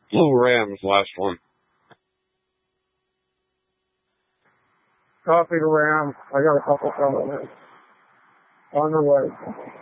Blue Rams, last one. Coffee to Ram. I got a couple coming in. On the way.